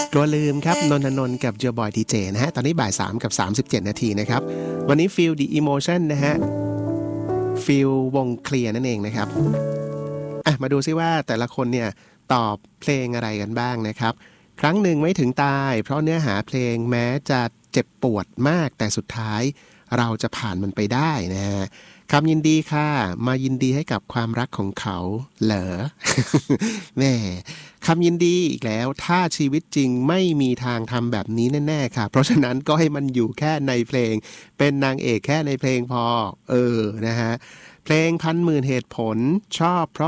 กลัวลืมครับนนทนนท์กับเจอบอยดีเจนะฮะตอนนี้บ่าย3กับ37นาทีนะครับวันนี้ Feel the Emotion นะฮะ Feel วงเคลียร์นั่นเองนะครับมาดูซิว่าแต่ละคนเนี่ยตอบเพลงอะไรกันบ้างนะครับครั้งหนึ่งไม่ถึงตายเพราะเนื้อหาเพลงแม้จะเจ็บปวดมากแต่สุดท้ายเราจะผ่านมันไปได้นะฮะคำยินดีค่ะมายินดีให้กับความรักของเขาเหรอ แม่คำยินดีอีกแล้วถ้าชีวิตจริงไม่มีทางทำแบบนี้แน่ๆค่ะเพราะฉะนั้นก็ให้มันอยู่แค่ในเพลงเป็นนางเอกแค่ในเพลงพอนะฮะเพลงพันหมื่นเหตุผลชอบเพราะ